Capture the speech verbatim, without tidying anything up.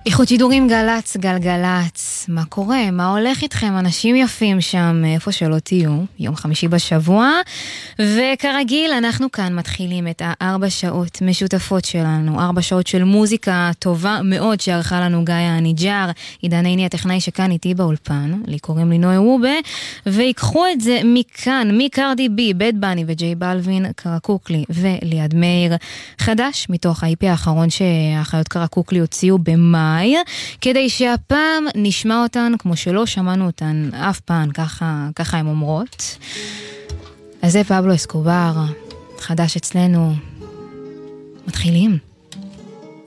איכות שידורים גלץ, גלגלץ, מה קורה? מה הולך איתכם? אנשים יפים שם, איפה שלא תהיו, יום חמישי בשבוע, וכרגיל אנחנו כאן מתחילים את הארבע שעות משותפות שלנו, ארבע שעות של מוזיקה טובה מאוד שערכה לנו גיא הניג'ר, עידן עיני הטכנאי שכאן איתי באולפן, לי קוראים לי נוי וובה, ויקחו את זה מכאן, מקרדי בי, בד בני וג'יי בלווין, קרקוקלי וליד מאיר, חדש מתוך ה-איי פי האחרון שהאחיות קרקוקלי הוציאו במאי, כדי שהפעם נשמע אותן כמו שלא שמענו אותן אף פעם, ככה, ככה הן אומרות. אז זה פבלו אסקובר, חדש אצלנו. מתחילים.